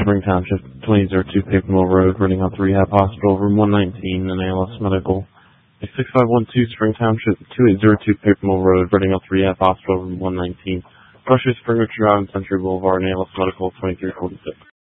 Spring Township, 2002 Paper Mill Road, Reading Health Rehab Hospital, Room 119, and ALS Medical. 6512 Spring Township, 2802 Paper Mill Road, Reading Health Rehab Hospital, Room 119. Brushes, Spring Ridge Drive, and Century Boulevard, and ALS Medical, 2346.